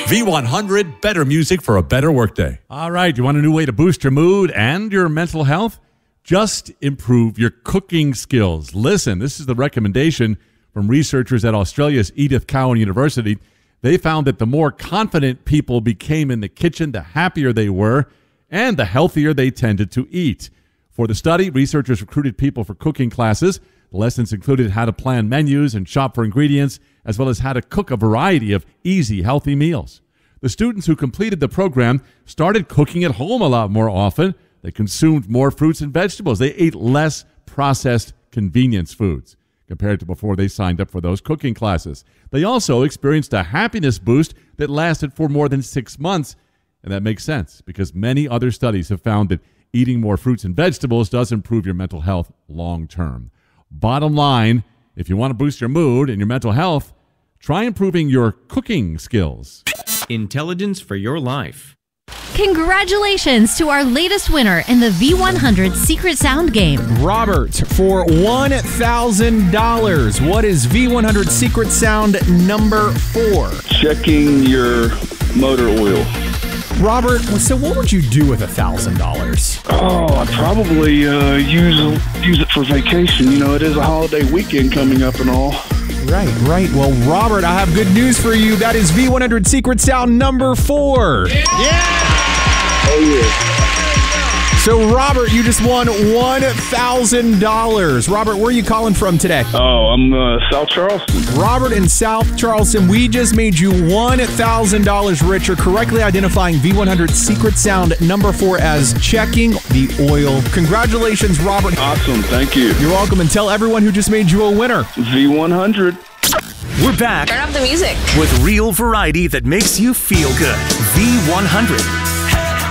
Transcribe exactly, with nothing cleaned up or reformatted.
V one hundred, better music for a better workday. All right, you want a new way to boost your mood and your mental health? Just improve your cooking skills. Listen, this is the recommendation from researchers at Australia's Edith Cowan University. They found that the more confident people became in the kitchen, the happier they were, and the healthier they tended to eat. For the study, researchers recruited people for cooking classes. The lessons included how to plan menus and shop for ingredients, as well as how to cook a variety of easy, healthy meals. The students who completed the program started cooking at home a lot more often. They consumed more fruits and vegetables. They ate less processed convenience foods compared to before they signed up for those cooking classes. They also experienced a happiness boost that lasted for more than six months. And that makes sense because many other studies have found that eating more fruits and vegetables does improve your mental health long term. Bottom line, if you want to boost your mood and your mental health, try improving your cooking skills. Intelligence for your life. Congratulations to our latest winner in the V one hundred Secret Sound game. Robert, for one thousand dollars, what is V one hundred Secret Sound number four? Checking your motor oil. Robert, so what would you do with one thousand dollars? Oh, I'd probably uh, use, use it for vacation. You know, it is a holiday weekend coming up and all. Right, right. Well, Robert, I have good news for you. That is V one hundred Secret Sound number four. Yeah! Oh, yeah. So, Robert, you just won one thousand dollars. Robert, where are you calling from today? Oh, I'm uh, South Charleston. Robert in South Charleston, we just made you one thousand dollars richer, correctly identifying V one hundred Secret Sound number four as checking the oil. Congratulations, Robert. Awesome. Thank you. You're welcome, and tell everyone who just made you a winner. V one hundred. We're back. Turn up the music. With real variety that makes you feel good. V one hundred.